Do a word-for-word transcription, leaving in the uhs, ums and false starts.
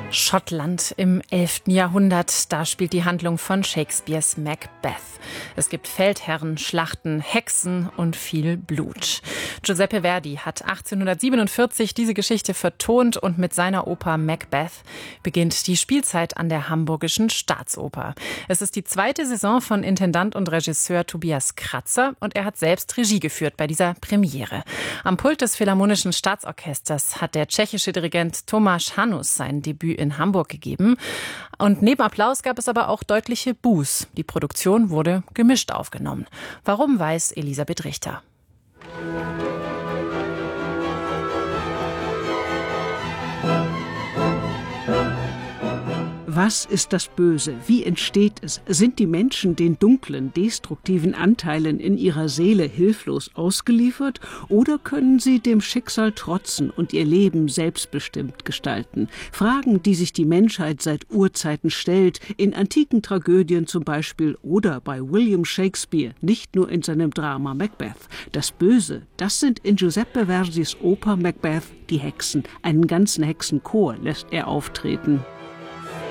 Schottland im elften Jahrhundert, da spielt die Handlung von Shakespeares Macbeth. Es gibt Feldherren, Schlachten, Hexen und viel Blut. Giuseppe Verdi hat achtzehnhundertsiebenundvierzig diese Geschichte vertont und mit seiner Oper Macbeth beginnt die Spielzeit an der Hamburgischen Staatsoper. Es ist die zweite Saison von Intendant und Regisseur Tobias Kratzer und er hat selbst Regie geführt bei dieser Premiere. Am Pult des Philharmonischen Staatsorchesters hat der tschechische Dirigent Tomáš Hanus sein Debüt in Hamburg gegeben. Und neben Applaus gab es aber auch deutliche Buhs. Die Produktion wurde gemischt aufgenommen. Warum, weiß Elisabeth Richter. Was ist das Böse? Wie entsteht es? Sind die Menschen den dunklen, destruktiven Anteilen in ihrer Seele hilflos ausgeliefert? Oder können sie dem Schicksal trotzen und ihr Leben selbstbestimmt gestalten? Fragen, die sich die Menschheit seit Urzeiten stellt, in antiken Tragödien zum Beispiel oder bei William Shakespeare, nicht nur in seinem Drama Macbeth. Das Böse, das sind in Giuseppe Verdis Oper Macbeth die Hexen. Einen ganzen Hexenchor lässt er auftreten.